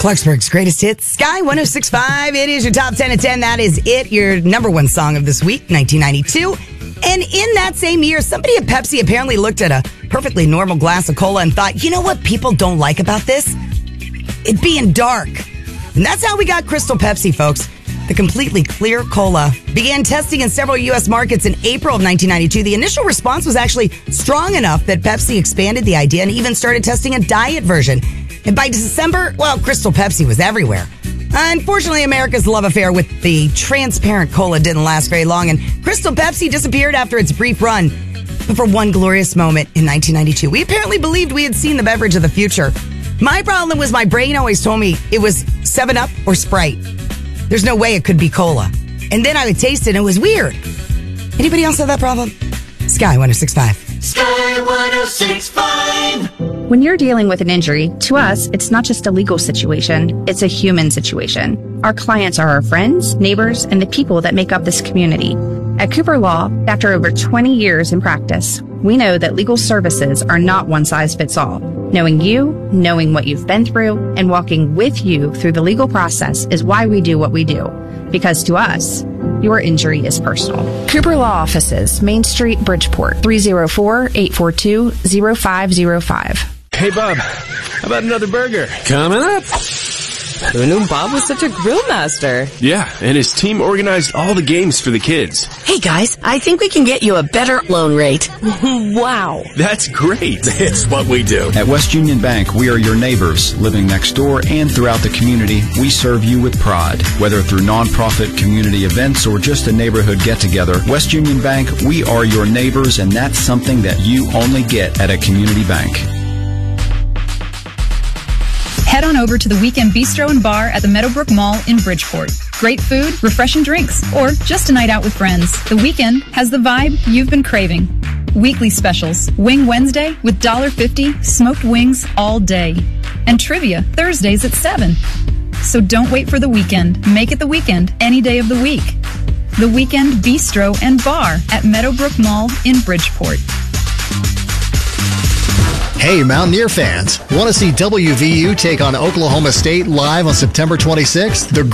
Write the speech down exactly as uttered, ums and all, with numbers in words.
Clarksburg's greatest hits, Sky one oh six point five. It is your top ten at ten. That is it, your number one song of this week, nineteen ninety-two. And in that same year, somebody at Pepsi apparently looked at a perfectly normal glass of cola and thought, you know what people don't like about this? It being dark. And that's how we got Crystal Pepsi, folks. The completely clear cola began testing in several U S markets in April of nineteen ninety-two. The initial response was actually strong enough that Pepsi expanded the idea and even started testing a diet version. And by December, well, Crystal Pepsi was everywhere. Unfortunately, America's love affair with the transparent cola didn't last very long, and Crystal Pepsi disappeared after its brief run. But for one glorious moment in nineteen ninety-two, we apparently believed we had seen the beverage of the future. My problem was my brain always told me it was seven up or Sprite. There's no way it could be cola. And then I would taste it and it was weird. Anybody else have that problem? Sky one oh six point five. Sky one oh six point five. When you're dealing with an injury, to us, it's not just a legal situation, it's a human situation. Our clients are our friends, neighbors, and the people that make up this community. At Cooper Law, after over twenty years in practice, we know that legal services are not one size fits all. Knowing you, knowing what you've been through, and walking with you through the legal process is why we do what we do. Because to us, your injury is personal. Cooper Law Offices, Main Street, Bridgeport, three oh four, eight four two, oh five oh five. Hey, Bob, how about another burger? Coming up. Who knew Bob was such a grill master? Yeah, and his team organized all the games for the kids. Hey, guys, I think we can get you a better loan rate. Wow. That's great. It's what we do. At West Union Bank, we are your neighbors. Living next door and throughout the community, we serve you with pride. Whether through nonprofit community events or just a neighborhood get-together, West Union Bank, we are your neighbors, and that's something that you only get at a community bank. Head on over to the Weekend Bistro and Bar at the Meadowbrook Mall in Bridgeport. Great food, refreshing drinks, or just a night out with friends. The Weekend has the vibe you've been craving. Weekly specials. Wing Wednesday with one dollar fifty, smoked wings all day. And trivia Thursdays at seven. So don't wait for the weekend. Make it the weekend any day of the week. The Weekend Bistro and Bar at Meadowbrook Mall in Bridgeport. Hey, Mountaineer fans, want to see W V U take on Oklahoma State live on September twenty-sixth? The